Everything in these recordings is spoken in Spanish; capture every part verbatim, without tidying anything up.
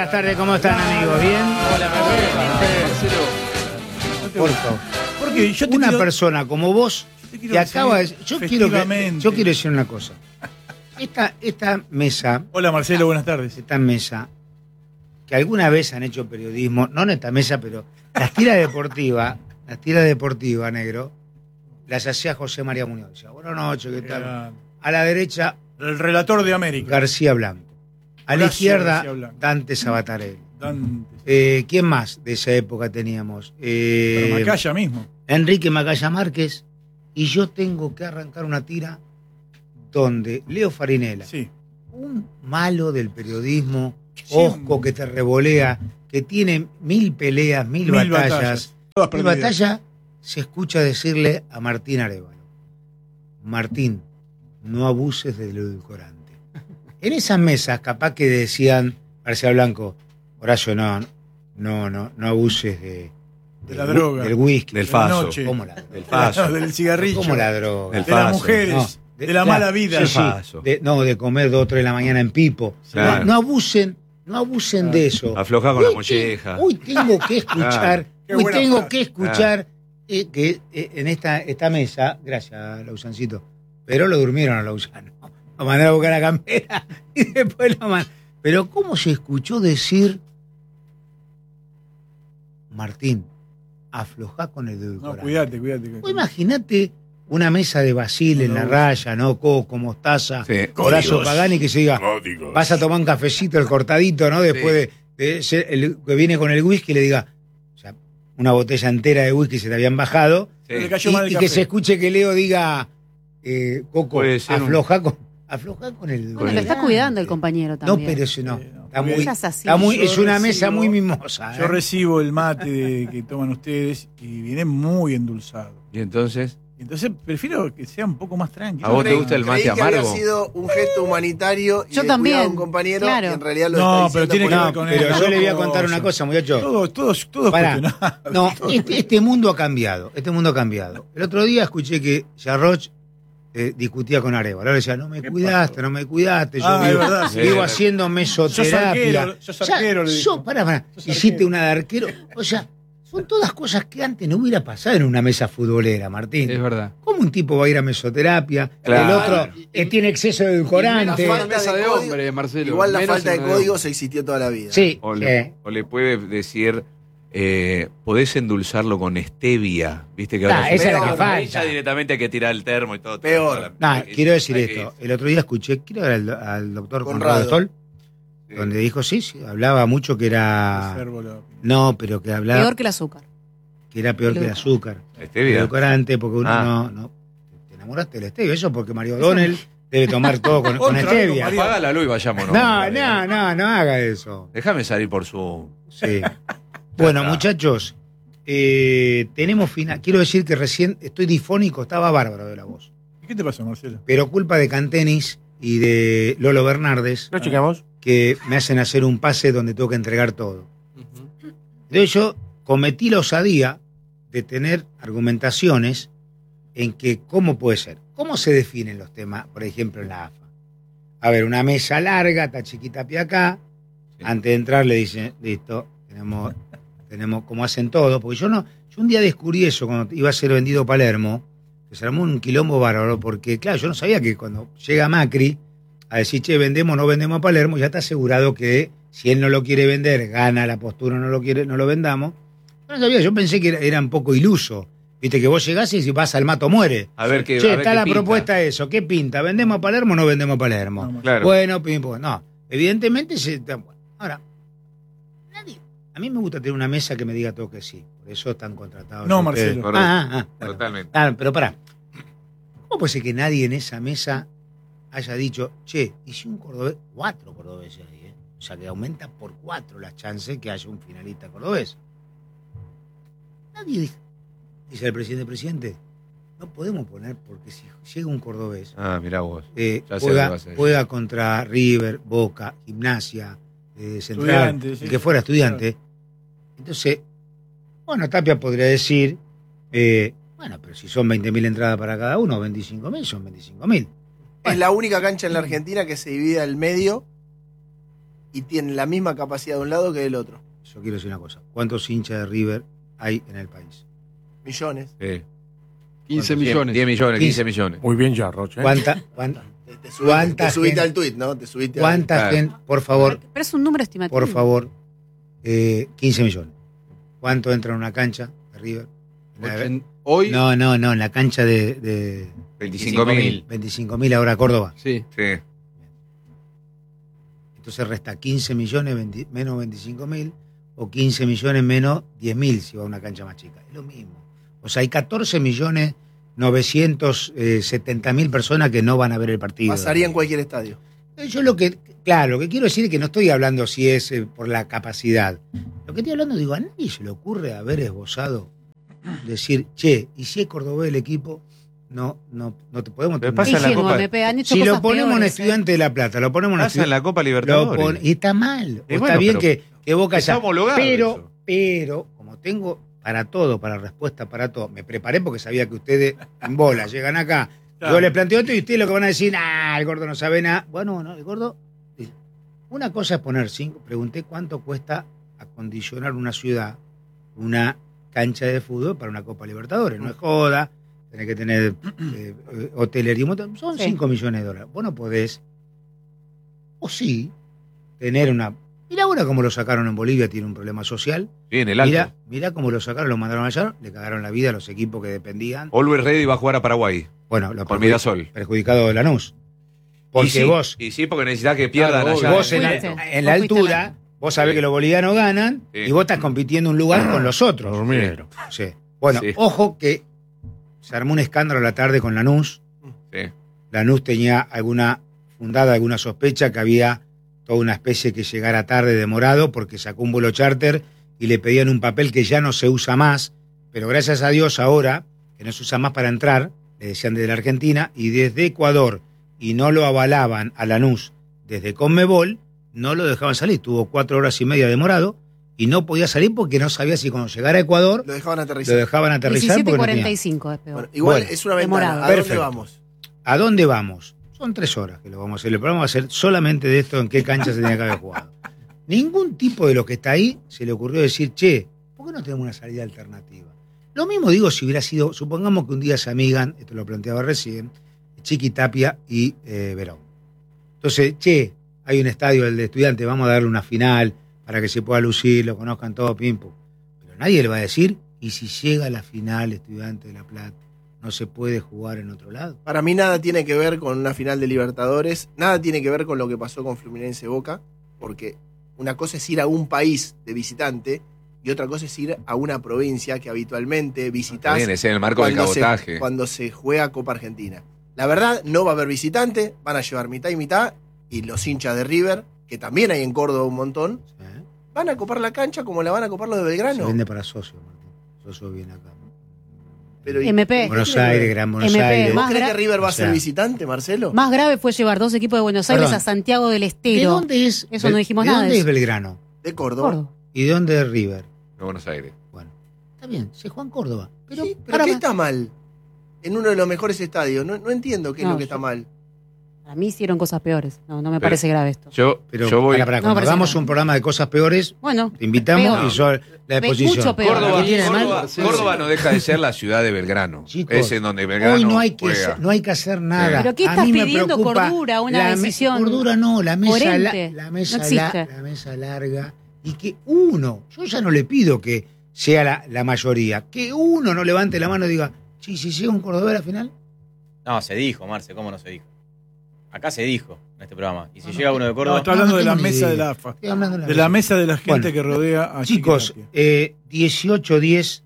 buenas tardes, ¿cómo están, amigos? ¿Bien? Hola, Marcelo. Por favor. Porque yo te Una quiero... persona como vos Yo quiero que acaba de... decir Yo quiero, que, festivamente. yo quiero decir una cosa. Esta, esta mesa, Hola, Marcelo, buenas tardes. esta mesa, que alguna vez han hecho periodismo, no en esta mesa, pero las tiras deportivas, las tiras deportivas, negro, las hacía José María Muñoz. Decía, buenas noches, ¿qué tal? Era A la derecha, el relator de América. García Blanco. A la Gracias, izquierda, García Blanco. Dante Sabatarelli. Dante. Eh, ¿Quién más de esa época teníamos? Eh, Pero Macaya mismo. Enrique Macaya Márquez. Y yo tengo que arrancar una tira donde Leo Farinella, Sí. un malo del periodismo, Sí. osco que te revolea, que tiene mil peleas, mil, Mil batallas, batallas. Todas mil perdidas. batallas, se escucha decirle a Martín Arévalo: Martín, no abuses del edulcorante. En esas mesas, capaz que decían García Blanco, Horacio, no, no, no, no abuses de, De la droga. del whisky, Del De la faso. noche. ¿Cómo la Del faso. Del cigarrillo. ¿Cómo la droga? Del de las faso. mujeres. No, de, la claro, mala vida. sí, sí, Faso. de, no, de comer dos o tres de la mañana en pipo. Claro. No, no abusen, no abusen Claro. de eso. Aflojá con Hoy la te- molleja. Hoy tengo que escuchar, Qué hoy buena tengo frase. que escuchar eh, que eh, en esta, esta mesa, gracias, Lausancito, pero lo durmieron a Lausano. Lo mandaron a buscar a Campera y después lo mandaron. Pero ¿cómo se escuchó decir, Martín, aflojá con el No, edulcorante? cuídate, cuídate. Vos imaginate una mesa de Basile en la raya, ¿no? Coco, mostaza, Sí. Horacio Códigos. Pagani, que se diga, vas a tomar un cafecito, el cortadito, ¿no? Después de, de ser el que viene con el whisky, le diga, o sea, una botella entera de whisky se te habían bajado, Sí. Le cayó y, mal el y café. que se escuche que Leo diga, eh, Coco, Puede ser un- afloja con, afloja con el Bueno, lo está cuidando el compañero No, también. pero eso no. Sí, no, Está porque muy, ella es así. está muy- Yo es una recibo- mesa muy mimosa. Yo ¿eh? recibo el mate de- que toman ustedes y viene muy endulzado. Y entonces, Entonces prefiero que sea un poco más tranquilo. ¿a vos te Creí- gusta el mate creí que amargo? había sido un gesto humanitario y Yo de también, cuidado a un compañero claro. y en realidad lo No, está pero diciendo tiene que por- ver No, con pero él, yo le voy a no, contar una cosa. cosa, muchachos. Todos, todos, todos Pará. cuestionados. No, este, este mundo ha cambiado. Este mundo ha cambiado. El otro día escuché que Jarroch eh, discutía con Arévalo. Ahora decía, no me ¿Qué cuidaste, pasó? no me cuidaste. Yo Ah, es vivo, verdad, sí. vivo Sí. haciendo Sos mesoterapia. arquero, sos Ya, arquero, le dijo. sos- pará, pará. Sos Hiciste arquero. una de arquero. O sea, son todas cosas que antes no hubiera pasado en una mesa futbolera, Martín. Es verdad. ¿Cómo un tipo va a ir a mesoterapia? Claro. El otro que tiene exceso de edulcorante. La falta mesa de de código- hombre, Marcelo. Igual la Menos falta de en una de códigos existió toda la vida. Sí. O le, eh, o le puede decir, eh, podés endulzarlo con stevia. Viste que Ah, ahora esa es la que Ahí falta. ya directamente hay que tirar el termo y todo. Peor. Nah, Hay- quiero decir hay esto. que- El otro día escuché, quiero ver al, al doctor Conrado. Conrado Stoll, Sí. donde dijo, sí, sí, hablaba mucho que era... Cérvolo. No, pero que hablaba... Peor que el azúcar. que era peor que el Luca. azúcar. El Stevia. edulcorante, porque uno Ah. no, no. Te enamoraste del stevia, eso porque Mario O'Donnell debe tomar todo con, con Otra vez stevia. con Mario. Apaga la luz y vayámonos. No, no, no, no haga eso. Déjame salir por su... Sí. Bueno, está. muchachos, eh, tenemos final. Quiero decir que recién estoy difónico, estaba bárbaro de la voz. ¿Qué te pasó, Marcelo? Pero culpa de Cantenis y de Lolo Bernardes, ¿Lo chequeamos? que me hacen hacer un pase donde tengo que entregar todo. Entonces yo cometí la osadía de tener argumentaciones en que, ¿cómo puede ser? ¿Cómo se definen los temas, por ejemplo, en la A F A? A ver, una mesa larga, está chiquita pie acá, Sí. antes de entrar le dicen, listo, tenemos, tenemos como hacen todos, porque yo no, yo un día descubrí eso cuando iba a ser vendido Palermo, que se armó un quilombo bárbaro, porque claro, yo no sabía que cuando llega Macri a decir, che, vendemos o no vendemos a Palermo, ya está asegurado que si él no lo quiere vender, gana la postura, no lo quiere, no lo vendamos. Yo no sabía, yo pensé que era, era un poco iluso. Viste, que vos llegás y si vas al mato muere. A ver qué Che, a ver está qué la pinta. propuesta eso. ¿Qué pinta? ¿Vendemos a Palermo o no vendemos a Palermo? No, Claro. Bueno, pim, pum. No, evidentemente se... bueno, ahora, nadie... A mí me gusta tener una mesa que me diga todo que sí. Por eso están contratados. No, ustedes. Marcelo. Ah, ah, ah, bueno. Totalmente. Ah, pero pará. ¿Cómo puede ser que nadie en esa mesa haya dicho, che, y si un cordobés, cuatro cordobeses ahí, ¿eh? O sea, que aumenta por cuatro las chances que haya un finalista cordobés? Nadie dice, dice el presidente, presidente, no podemos poner, porque si llega un cordobés, Ah, mirá vos. eh, Ya sé lo que juega, vas a decir. juega contra River, Boca, Gimnasia, eh, Central, Estudiante, el sí. que fuera estudiante. Entonces, bueno, Tapia podría decir, eh, bueno, pero si son veinte mil entradas para cada uno, veinticinco mil, son veinticinco mil. Es la única cancha en la Argentina que se divide al medio y tienen la misma capacidad de un lado que del otro. Yo quiero decir una cosa. ¿Cuántos hinchas de River hay en el país? Millones. Sí. quince diez millones. diez millones, quince quince millones. Muy bien ya, Roche. ¿Cuánta, cuánta, Te, te subiste, ¿Cuánta te subiste gente- al tuit, ¿no? Te subiste cuánta Claro. gente, por favor, Pero es un número estimativo. por favor, eh, quince millones. ¿Cuánto entra en una cancha de River? Ochen- Hoy, No, no, no, en la cancha de, de veinticinco mil. veinticinco mil ahora Córdoba. sí. Sí. Entonces resta quince millones veinte menos veinticinco mil o quince millones menos diez mil si va a una cancha más chica. Es lo mismo. O sea, hay catorce millones novecientos setenta mil personas que no van a ver el partido. Pasaría en cualquier estadio. Yo lo que, claro, lo que quiero decir es que no estoy hablando si es eh, por la capacidad. Lo que estoy hablando, digo, a nadie se le ocurre haber esbozado, decir, che, y si es cordobés el equipo, no, no, no te podemos Pero tener- pasa en la Ingenuo, Copa- M P, han hecho Si cosas lo ponemos en peores, Estudiante de La Plata, lo ponemos en Pasa en la Copa lo Libertadores. pon- y está mal. O Y está bueno, bien pero que, que Boca está ya. homologado Pero, eso. pero, como tengo para todo, para respuesta para todo, me preparé porque sabía que ustedes en bola llegan acá. Claro. Yo les planteo esto y ustedes lo que van a decir, ah, el gordo no sabe nada. Bueno, no, el gordo. Una cosa es poner cinco. Pregunté cuánto cuesta acondicionar una ciudad, una cancha de fútbol para una Copa Libertadores. No es joda, tenés que tener eh, eh, hotelería, un montón. Son Sí. cinco millones de dólares. Vos no podés, o sí, tener una. Mirá ahora cómo lo sacaron en Bolivia, tiene un problema social. Sí, en el alto. Mirá, mirá cómo lo sacaron, lo mandaron allá, le cagaron la vida a los equipos que dependían. Always Ready va a jugar a Paraguay. Bueno, lo Con perjudi- Mirasol. perjudicado de Lanús. Porque y sí, vos, Y sí, porque necesitas que pierdan Claro, allá. vos en la, Fuiste. en la Vos fuiste altura, vos sabés Sí. que los bolivianos ganan Sí. y vos estás compitiendo un lugar con los otros. Dormieron. Sí. Bueno, Sí. ojo que se armó un escándalo a la tarde con Lanús. Sí. Lanús tenía alguna fundada alguna sospecha que había toda una especie que llegara tarde, demorado, porque sacó un vuelo charter y le pedían un papel que ya no se usa más, pero gracias a Dios ahora, que no se usa más para entrar, le decían desde la Argentina, y desde Ecuador, y no lo avalaban a Lanús desde Conmebol, no lo dejaban salir. Tuvo cuatro horas y media demorado y no podía salir porque no sabía si cuando llegara a Ecuador Lo dejaban lo aterrizar. dejaban aterrizar. diecisiete porque no cuarenta tenía. y cinco es peor. Bueno, igual Bueno, es una ventana. demorado. ¿A dónde Perfecto. vamos? ¿A dónde vamos? Son tres horas que lo vamos a hacer. El programa va a ser solamente de esto, en qué cancha se tenía que haber jugado. Ningún tipo de los que está ahí se le ocurrió decir, che, ¿por qué no tenemos una salida alternativa? Lo mismo digo si hubiera sido, supongamos que un día se amigan, esto lo planteaba recién, Chiqui Tapia y eh, Verón. Entonces, che, hay un estadio del de Estudiantes, vamos a darle una final para que se pueda lucir, lo conozcan todos, pim, pum. Pero nadie le va a decir, ¿y si llega a la final Estudiante de La Plata? ¿No se puede jugar en otro lado? Para mí nada tiene que ver con una final de Libertadores, nada tiene que ver con lo que pasó con Fluminense Boca, porque una cosa es ir a un país de visitante y otra cosa es ir a una provincia que habitualmente visitás También es en el marco del cuando se, cabotaje. cuando se juega Copa Argentina. La verdad, no va a haber visitante, van a llevar mitad y mitad, y los hinchas de River, que también hay en Córdoba un montón, ¿Eh? van a copar la cancha como la van a copar los de Se Belgrano. vende para socios, Martín. Socio viene acá. Pero, ¿y M P. Buenos qué tiene que Aires, ver? Gran Buenos M P, Aires. ¿Vos más crees gra- que River va a o sea, ser visitante, Marcelo? Más grave fue llevar dos equipos de Buenos Aires Perdón. a Santiago del ¿De Estero. dónde es? Eso no dijimos ¿de nada dónde de es eso. Belgrano? De Córdoba. Córdoba. ¿Y de dónde es River? De Buenos Aires. Bueno, está bien, se juega en Córdoba. Pero, Sí, pero para ¿qué más. está mal? En uno de los mejores estadios. No, no entiendo qué es No, lo que yo- está mal. Para mí hicieron cosas peores. No, no me Pero- parece grave esto. Yo, Pero yo voy. para, para, No, cuando parece hagamos que- un programa de cosas peores, Bueno, te invitamos Peor. y yo la exposición. mucho peor. Córdoba, ¿Qué tiene de mal? Córdoba, Sí, Córdoba sí. no deja de ser la ciudad de Belgrano. Chicos, es en donde Belgrano Hoy no hay, que, juega. hacer- no hay que hacer nada. ¿Pero qué A estás mí me pidiendo, preocupa cordura, una la me- decisión Cordura no, la mesa, la, coherente? la mesa, No la, existe. la mesa larga. Y que uno, yo ya no le pido que sea la, la mayoría, que uno no levante la mano y diga, sí, si llega un cordobés a la final. No, se dijo, Marce, ¿cómo no se dijo? Acá se dijo en este programa. Y si No, llega uno de No, Córdoba. está hablando no de la tengo ni mesa idea. de la A F A. Estoy hablando De la mesa de la gente Bueno, que rodea a Chicos, Chiqui Tapia. eh, dieciocho diez,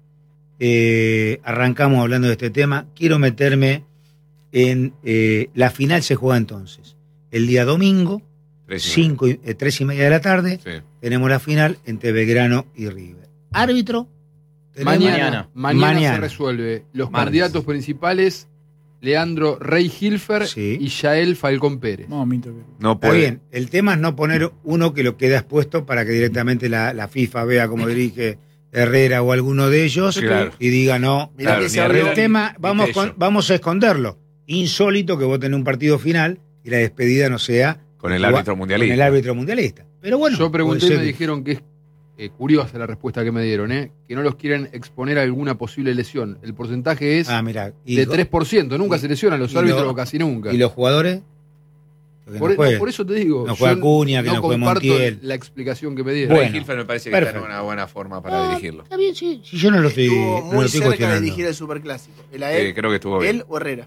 eh, arrancamos hablando de este tema. Quiero meterme en eh, la final se juega entonces. El día domingo, Tres y cinco y, eh, tres y media de la tarde, media. Sí. tenemos la final entre Belgrano y River. Árbitro. tenemos- Mañana, mañana, Mañana. se resuelve. Los Martes. candidatos principales, Leandro Rey Hilfer Sí. y Yael Falcón Pérez. Mamita que- No Está puede. bien, el tema es no poner uno que lo queda expuesto para que directamente la, la FIFA vea cómo dirige Herrera o alguno de ellos Sí, claro. y diga no. Mirá Claro, que ni se abrió. El tema, vamos, Tello. con- vamos a esconderlo. Insólito que vos tenés un partido final y la despedida no sea Con el árbitro mundialista. Con el árbitro mundialista. Pero bueno. Yo pregunté puede y ser me que- dijeron que es eh, curiosa la respuesta que me dieron, ¿eh? Que no los quieren exponer a alguna posible lesión. El porcentaje es Ah, mira. Y, de tres por ciento. Nunca y- se lesionan los y árbitros lo- o casi nunca. ¿Y los jugadores? Porque por, no no, jueguen. por eso te digo. No juega yo Acuña, que no juegue comparto Montiel. la explicación que me dieron. Bueno. Ray Hilfer me parece que está perfecto. en una buena forma para Ah, dirigirlo. Está bien, sí. Si yo no lo estoy, Estuvo no muy lo estoy cerca de cuestionando. dirigir el Superclásico. ¿El a él, Eh, creo que estuvo bien. él o Herrera?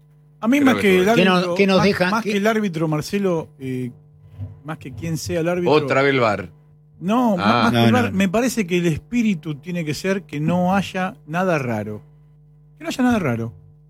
A mí Creo más que que el estuvo bien. ¿Qué árbitro, nos- qué nos más, deja? más ¿Qué? que el árbitro, Marcelo, eh, más que quien sea el árbitro. Otra vez el V A R. No, Ah. más, más No, que el no, V A R, no. me parece que el espíritu tiene que ser que no haya nada raro. Que no haya nada raro.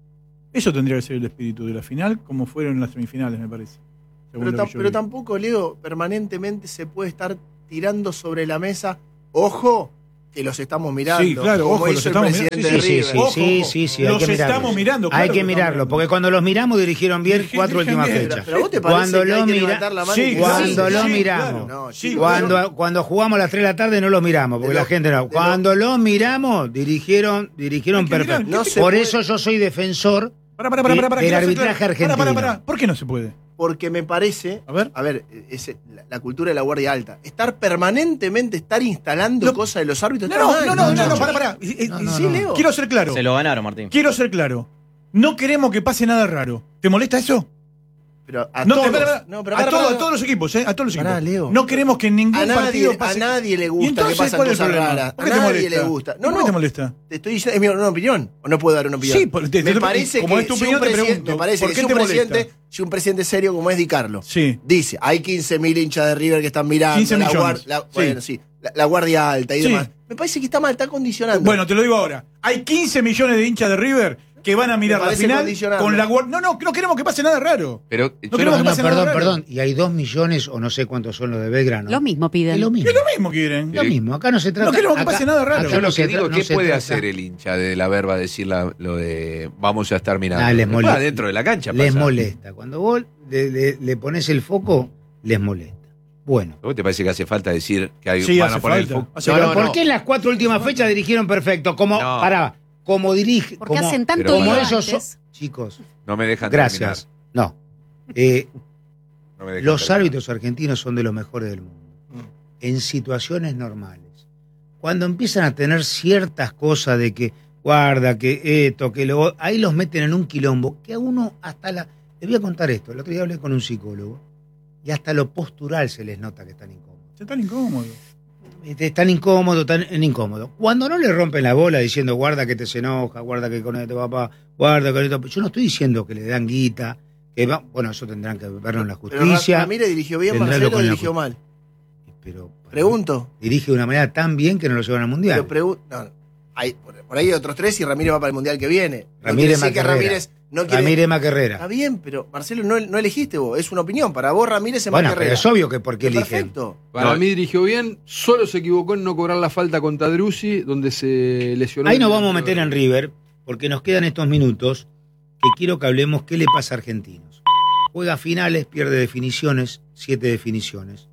Eso tendría que ser el espíritu de la final, como fueron las semifinales, me parece. según Pero, lo tam- que yo pero vi. tampoco, Leo, permanentemente se puede estar tirando sobre la mesa. Ojo, que los estamos mirando. Sí, claro, como ojo, los hizo el estamos presidente mirando. de Sí, sí, River. sí, Ojo, sí, ojo. sí, sí, hay Los que mirarlos. estamos mirando, claro Hay que que estamos mirarlo, mirando. porque cuando los miramos dirigieron bien Dirigieron cuatro últimas bien. fechas. Pero a vos te parece Cuando que lo hay que mira- levantar la mano Sí, y Cuando decir, lo sí, miramos. claro. No, Sí, chicos, Cuando, cuando jugamos a las tres de la tarde no los miramos, porque De lo- la gente no. de lo- Cuando los miramos, dirigieron, dirigieron Hay que mirar, perfecto. no se Por puede- eso yo soy defensor Pará, pará, pará, de- pará, pará, del quiero hacer arbitraje claro. argentino. Pará, pará, pará. ¿Por qué no se puede? porque me parece, A ver. a ver, es la, la cultura de la guardia alta. Estar permanentemente, estar instalando Lo- cosas de los árbitros. No, está no, mal, no, no, no, no, muchachos. pará, pará. Eh, eh, No, no, Sí, no. Leo. Quiero ser claro. Se lo ganaron, Martín. Quiero ser claro. No queremos que pase nada raro. ¿Te molesta eso? Pero a No, todos, pará, pará. no, pero a, pará, todo- pará. a todos los equipos, ¿eh? A todos los Pará, equipos. Leo. No queremos que en ningún A partido nadie, pase. a nadie le ¿Y gusta que entonces pasen cuál es el cosas problema? raras. ¿Por A qué te nadie molesta? le gusta. No, ¿Por qué no. te molesta? Te estoy diciendo, es mi una opinión. ¿O no puedo dar una opinión? Sí, por- te- me te- parece como que es tu si un opinión, te presidente- pregunto, me parece ¿por que qué si un, te molesta? presidente, si un presidente serio como es Di Carlo Sí. dice, hay quince mil hinchas de River que están mirando, quince la, millones. guar- la- Sí. bueno, sí, la, la guardia alta y Sí. demás. Me parece que está mal, está condicionando. Bueno, te lo digo ahora. Hay quince millones de hinchas de River que van a mirar la parece final condicionando. con la guardia. No, no, no queremos que pase nada raro. Pero No yo queremos No, que no, pase nada perdón, raro. perdón. Y hay dos millones o no sé cuántos son los de Belgrano. Lo mismo piden. Es lo mismo. Es lo mismo quieren. Lo mismo. Acá no se trata. No queremos que acá- pase nada raro. acá Yo no lo se que digo, tra- no ¿qué se puede trata- hacer el hincha de la verba decir la- lo de vamos a estar mirando? Ah, les Después molesta. adentro de la cancha Les pasa. molesta. Cuando vos le, le- le pones el foco, les molesta. Bueno. ¿A vos te parece que hace falta decir que hay, Sí, van hace a poner falta. el foco? Hace No, Pero no, ¿por no. qué en las cuatro últimas fechas dirigieron perfecto? Como, No. pará, como dirige. Porque como, hacen tanto pero como lío ellos son. antes. Chicos, No me dejan gracias. No. Eh, terminar. No me dejan los terminar. árbitros argentinos son de los mejores del mundo. En situaciones normales. Cuando empiezan a tener ciertas cosas de que guarda, que esto, que lo. Ahí los meten en un quilombo que a uno hasta la. Te voy a contar esto. El otro día hablé con un psicólogo y hasta lo postural se les nota que están incómodos. Se tan incómodo. Este, Están incómodos, tan en incómodo. Cuando no le rompen la bola diciendo guarda que te se enoja, guarda que con esto papá, guarda con esto. Yo no estoy diciendo que le dan guita, que va, bueno, eso tendrán que verlo en la Pero Ra- justicia. Ramírez dirigió bien, tendrá Marcelo lo con la dirigió ju- mal. Pero para Pregunto. mí, dirige de una manera tan bien que no lo llevan al mundial. Pero pregun- no, no. Hay, por, por ahí hay otros tres y Ramírez va para el mundial que viene. No Ramírez quiere decir más que carrera. Ramírez no quiere. Ramírez más Está Carrera. bien, pero Marcelo no, no elegiste vos, es una opinión. Para vos Ramírez es más Bueno, pero carrera. es obvio que porque eligen. Perfecto. Para No. mí dirigió bien, solo se equivocó en no cobrar la falta contra Druzzi, donde se lesionó. Ahí el nos vamos a delantero meter en de- River, porque nos quedan estos minutos que quiero que hablemos qué le pasa a Argentinos. Juega finales, pierde definiciones, siete definiciones.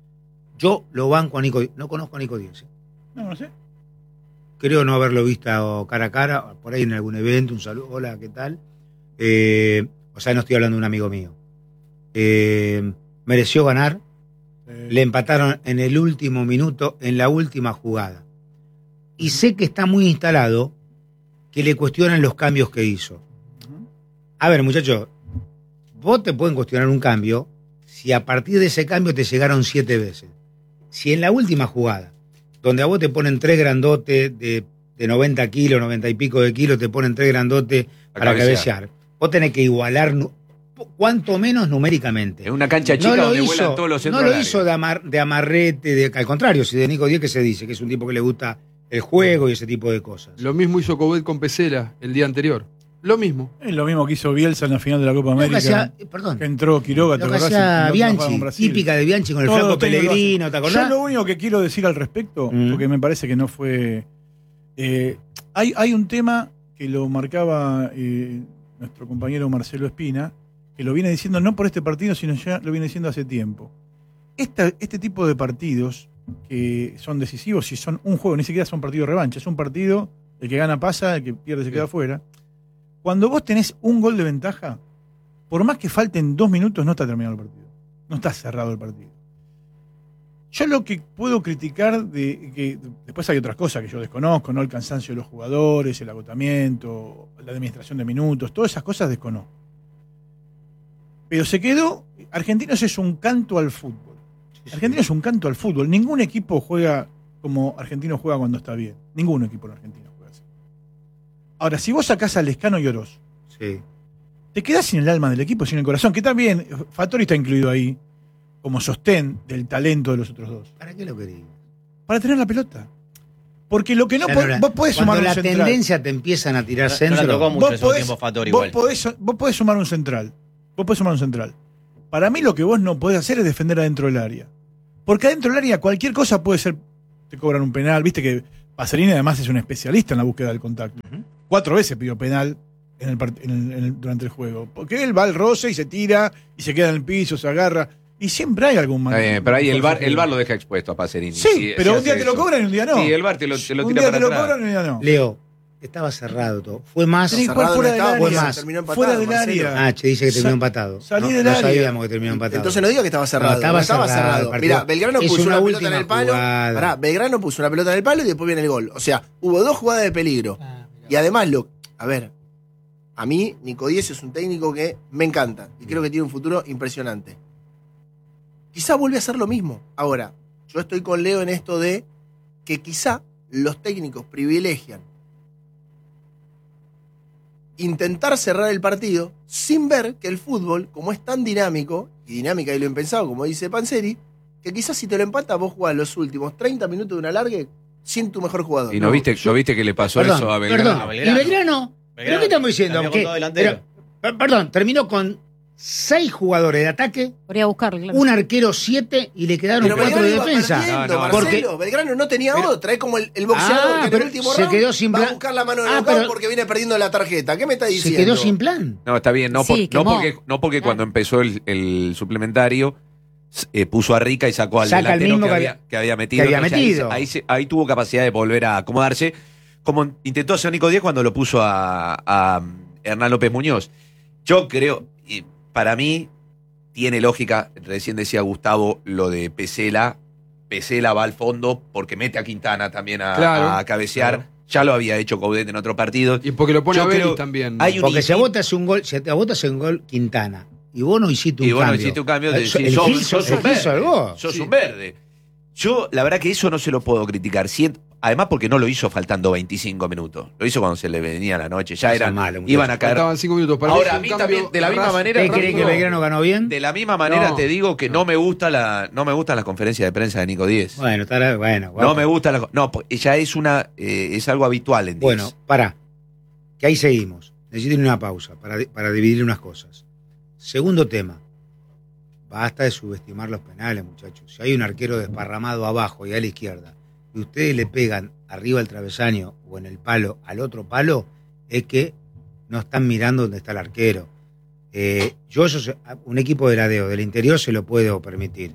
Yo lo banco a Nico, no conozco a Nico Díaz. ¿eh? No, no sé. Creo no haberlo visto cara a cara, por ahí en algún evento, un saludo, hola, ¿qué tal? Eh, o sea, no estoy hablando de un amigo mío. Eh, mereció ganar, Eh, le empataron en el último minuto, en la última jugada. Y sé que está muy instalado que le cuestionan los cambios que hizo. A ver, muchachos, vos te pueden cuestionar un cambio si a partir de ese cambio te llegaron siete veces. Si en la última jugada, donde a vos te ponen tres grandotes de, de noventa kilos, noventa y pico de kilos, te ponen tres grandotes A para cabecear. cabecear, vos tenés que igualar, nu- cuanto menos numéricamente. En una cancha chica No lo donde hizo, vuelan todos los centros no lo al hizo área. de, amar- de amarrete, de, al contrario, si de Nico Díaz que se dice, que es un tipo que le gusta el juego y ese tipo de cosas. Lo mismo hizo Coudet con Pesela el día anterior. Lo mismo. Es lo mismo que hizo Bielsa en la final de la Copa Lo que América. hacía- eh, perdón, Que entró Quiroga, ¿te lo que acordás? hacía Y no Bianchi, jugaba con Brasil. típica de Bianchi con el Todo flaco técnico lo hace. Pellegrino, ¿te acordás? Yo lo único que quiero decir al respecto, Mm. porque me parece que no fue. eh, hay, hay un tema que lo marcaba eh, nuestro compañero Marcelo Espina, que lo viene diciendo no por este partido, sino ya lo viene diciendo hace tiempo. Esta- este tipo de partidos que son decisivos, si son un juego, ni siquiera son partidos de revancha, es un partido, el que gana pasa, el que pierde se queda afuera. Cuando vos tenés un gol de ventaja, por más que falten dos minutos, no está terminado el partido. No está cerrado el partido. Yo lo que puedo criticar, de que después hay otras cosas que yo desconozco, ¿no? El cansancio de los jugadores, el agotamiento, la administración de minutos, todas esas cosas desconozco. Pero se quedó, Argentinos es un canto al fútbol. Argentinos es un canto al fútbol. Ningún equipo juega como Argentino juega cuando está bien. Ningún equipo en Argentina juega así. Ahora, si vos sacás a Lescano y Oroz, Sí. te quedás sin el alma del equipo, sin el corazón, que también Fattori está incluido ahí como sostén del talento de los otros dos. ¿Para qué lo querías? Para tener la pelota. Porque lo que no, Ya po- no la- vos podés Cuando sumar un la central. tendencia te empiezan a tirar No- no centro. la tocó mucho Vos en su podés, tiempo Fattori vos igual. podés- vos podés sumar un central. Vos podés sumar un central. Para mí lo que vos no podés hacer es defender adentro del área. Porque adentro del área cualquier cosa puede ser, te cobran un penal. Viste que Pacerini además es un especialista en la búsqueda del contacto. Ujú. Cuatro veces pidió penal en el, part- en el- en el- durante el juego. Porque él va al roce y se tira y se queda en el piso, se agarra. Y siempre hay algún Está bien, pero ahí el bar, el bar lo deja expuesto a Pacerini. Sí, Si- pero si un día hace te lo eso. cobran y un día no. Sí, el bar te lo, te lo un tira día para te lo atrás. cobran y un día no. Leo, estaba cerrado todo. Fue más. Tenés que Cerrado jugar fuera no del estaba área. porque Fue más. terminó empatado, Fuera del Marcelo. área. Ah, che, dice que terminó Sa- empatado. salí no, del no área. sabíamos que terminó empatado. Entonces no digo que estaba cerrado. No, estaba estaba cerrado el cerrado. partido. Mirá, Belgrano Es puso una una, pelota última en el palo. jugada. Pará, Belgrano puso una pelota en el palo y después viene el gol. O sea, hubo dos jugadas de peligro. Y además, lo, a ver, a mí, Nico Díez es un técnico que me encanta y creo que tiene un futuro impresionante. Quizá vuelve a hacer lo mismo. Ahora, yo estoy con Leo en esto de que quizá los técnicos privilegian intentar cerrar el partido sin ver que el fútbol, como es tan dinámico, y dinámica y lo impensado, como dice Panzeri, que quizás si te lo empata vos jugás los últimos treinta minutos de una largue sin tu mejor jugador. ¿Y no, viste, ¿no viste que le pasó Perdón, eso a Belgrano? perdón. A Belgrano. ¿Y Belgrano? ¿Pero Belgrano qué estamos diciendo? terminó con Que- todo delantero. pero- per- perdón, terminó con seis jugadores de ataque, Podría buscarlo, claro. un arquero siete y le quedaron Pero cuatro Belgrano de iba defensa. perdiendo, No, no, Marcelo. porque- Belgrano no tenía pero- otra. Es como el, el boxeador Ah, que en el pero último se round quedó sin va plan- a buscar la mano de Ah, knockout pero- porque viene perdiendo la tarjeta. ¿Qué me está Se diciendo? quedó sin plan. No, está bien, no, Sí, por- no quemó. porque, no porque Claro. cuando empezó el, el suplementario eh, puso a Rica y sacó al Saca al delantero mismo que, que había, había- que había metido. que había Entonces, ahí- metido. Ahí, se- ahí tuvo capacidad de volver a acomodarse, como intentó hacer Nico Díaz cuando lo puso a, a Hernán López Muñoz. Yo creo, y para mí, tiene lógica, recién decía Gustavo lo de Pesela. Pesela va al fondo porque mete a Quintana también a, Claro, a cabecear. claro. Ya lo había hecho Coudet en otro partido. Y porque lo pone Yo a Vélez creo- también. hay un Porque si a instinto- vos te hace un gol, si a vos te hace un gol Quintana y vos no hiciste un Y vos no cambio. hiciste un cambio de Eh, so- decir, el sos, Gil- sos el un Gil verde. salvó. Sos Sí. un verde. Yo, la verdad que eso no se lo puedo criticar. Siento- además porque no lo hizo faltando veinticinco minutos. Lo hizo cuando se le venía la noche. Ya No eran, seas malo, muchacho. iban a caer. Faltaban cinco minutos para Ahora, mí a es mí un también, cambio de la misma raso. manera, ¿Qué cree que no. Belgrano ganó bien? De la misma manera No. te digo que no me gusta la, no me gustan las conferencias de prensa de Nico Díez. Bueno, estará, bueno. no guapo. me gusta la, no, po- ya es una, eh, es algo habitual en Díez. Bueno, pará. Que ahí seguimos. Necesito ir a una pausa para, para dividir unas cosas. Segundo tema. Basta de subestimar los penales, muchachos. Si hay un arquero desparramado abajo y a la izquierda, y ustedes le pegan arriba al travesaño o en el palo al otro palo, es que no están mirando dónde está el arquero. Eh, yo, eso, se- un equipo de ladeo del interior se lo puedo permitir.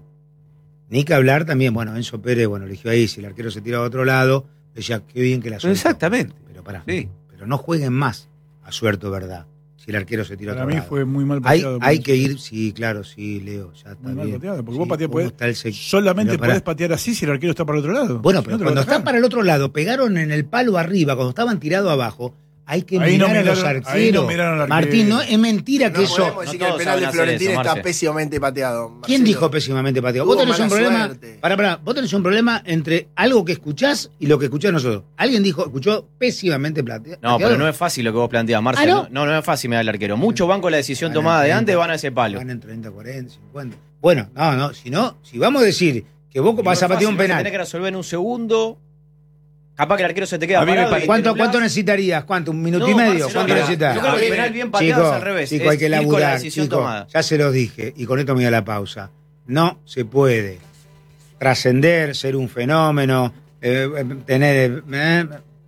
Ni que hablar también, bueno, Enzo Pérez, bueno, eligió ahí, si el arquero se tira a otro lado, decía, qué bien que la soltó. Exactamente. Pero pará, Sí. pero no jueguen más a suerte, ¿verdad? Si el arquero se tira a Para otro mí lado. fue muy mal Hay, pateado. hay por que eso. ir, sí, claro, sí, Leo, ya está Muy mal bien. pateado, porque Sí, vos pateás, ¿cómo podés- está el sec- Solamente Pero pará. podés patear así si el arquero está para el otro lado. Bueno, Si pero no te lo cuando atajan. está para el otro lado, pegaron en el palo arriba, cuando estaban tirados abajo, hay que Ahí no mirar a los miraron- ahí arqueros. no miraron al Martín, no arquero. es mentira No que eso. podemos decir no que el todos penal de saben hacer Florentín eso, está Marce. pésimamente pateado. ¿Quién Marcelo. dijo pésimamente pateado? Vos Tuvo tenés un mala problema. suerte. Pará, pará, vos tenés un problema entre algo que escuchás y lo que escuchás nosotros. Alguien dijo, escuchó pésimamente plate- pateado. No, pero no es fácil lo que vos planteas, Marcel. ¿Ah, no? no? no, no es fácil mirar al arquero. Muchos van con la decisión Van en tomada de treinta, antes, van a ese palo. Van en treinta, cuarenta, cincuenta. Bueno, no, no, si no, si vamos a decir que vos Y vas no a es patear un fácil, lo penal. tenés que resolver en un segundo. Capaz que el arquero se te queda A mí me parado parece- y ¿Cuánto, te ¿Cuánto nublás. necesitarías? ¿Cuánto? ¿Un minuto No, y medio? Marcelo, ¿Cuánto mira, necesitas? yo creo que el penal bien pateado es al revés, Sí, es hay que ir con la laburar, decisión chico. tomada. Ya se lo dije, y con esto me voy a la pausa. No se puede trascender, ser un fenómeno, eh, tener eh,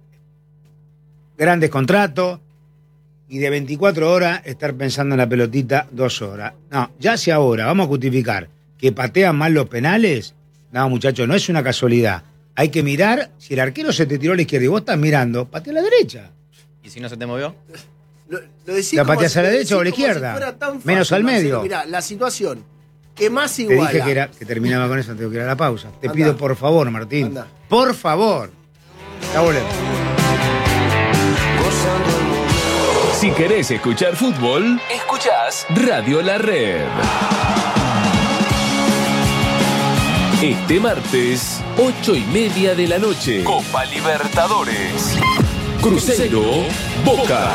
grandes contratos y de veinticuatro horas estar pensando en la pelotita dos horas. No, ya si ahora vamos a justificar que patean mal los penales, no, muchachos, no es una casualidad. Hay que mirar, si el arquero se te tiró a la izquierda y vos estás mirando, patea a la derecha. ¿Y si no se te movió? Lo, lo decís ¿La como pateás si- a la lo derecha o a la decís como si izquierda? fuera tan fácil, Menos al Marcelo. medio. Mirá, la situación. que más Te iguala. dije que, era, que terminaba con eso, tengo que ir a la pausa. Te Anda. pido por favor, Martín. Anda. Por favor. Ya volvemos. Si querés escuchar fútbol, escuchás Radio La Red. Este martes, ocho y media de la noche, Copa Libertadores. Cruzeiro, Boca.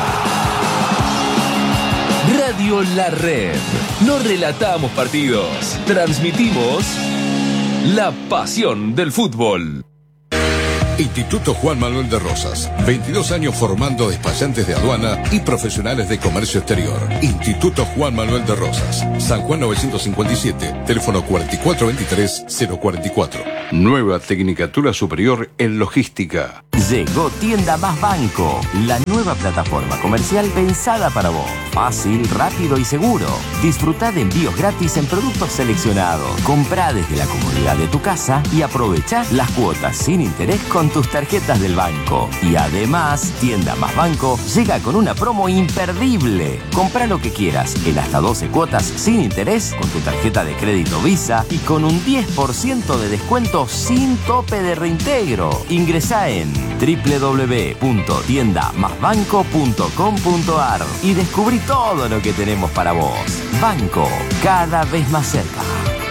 Radio La Red. No relatamos partidos, transmitimos la pasión del fútbol. Instituto Juan Manuel de Rosas, veintidós años formando despachantes de aduana y profesionales de comercio exterior. Instituto Juan Manuel de Rosas, San Juan novecientos cincuenta y siete, teléfono cuatro cuatro dos tres cero cuatro cuatro. Nueva Tecnicatura Superior en Logística. Llegó Tienda Más Banco, la nueva plataforma comercial pensada para vos. Fácil, rápido y seguro. Disfrutá de envíos gratis en productos seleccionados. Comprá desde la comodidad de tu casa y aprovechá las cuotas sin interés con tus tarjetas del banco. Y además, Tienda Más Banco llega con una promo imperdible. Comprá lo que quieras en hasta doce cuotas sin interés con tu tarjeta de crédito Visa y con un diez por ciento de descuento sin tope de reintegro. Ingresá en doble u doble u doble u punto tienda más banco punto com punto a r y descubrí todo lo que tenemos para vos. Banco, cada vez más cerca.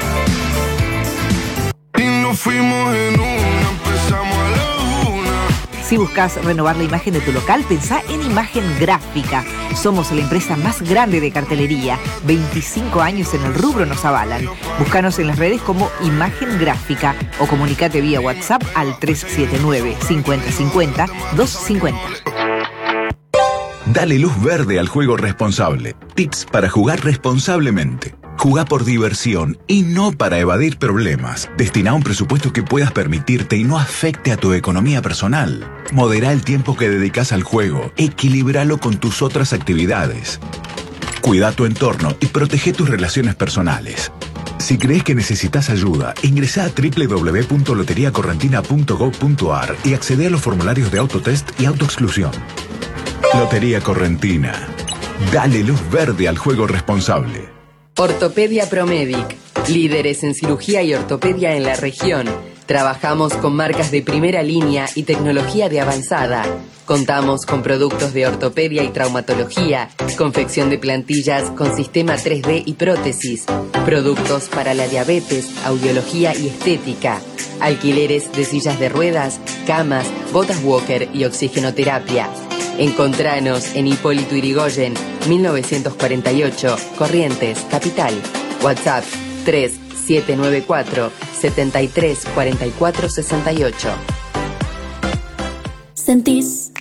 Y nos fuimos en una, empezamos a la una. Si buscas renovar la imagen de tu local, pensá en Imagen Gráfica. Somos la empresa más grande de cartelería. veinticinco años en el rubro nos avalan. Búscanos en las redes como Imagen Gráfica o comunicate vía WhatsApp al tres siete nueve, cincuenta cincuenta, doscientos cincuenta. Dale luz verde al juego responsable. Tips para jugar responsablemente. Jugá por diversión y no para evadir problemas. Destina un presupuesto que puedas permitirte y no afecte a tu economía personal. Modera el tiempo que dedicas al juego. Equilíbralo con tus otras actividades. Cuida tu entorno y protege tus relaciones personales. Si crees que necesitas ayuda, ingresá a doble u doble u doble u punto lotería correntina punto gob punto a r y accede a los formularios de autotest y autoexclusión. Lotería Correntina. Dale luz verde al juego responsable. Ortopedia Promedic, líderes en cirugía y ortopedia en la región. Trabajamos con marcas de primera línea y tecnología de avanzada. Contamos con productos de ortopedia y traumatología, confección de plantillas con sistema tres D y prótesis, productos para la diabetes, audiología y estética, alquileres de sillas de ruedas, camas, botas walker y oxigenoterapia. Encontranos en Hipólito Yrigoyen, mil novecientos cuarenta y ocho, Corrientes, Capital. WhatsApp tres siete nueve cuatro, siete tres cuatro cuatro seis ocho. Sentís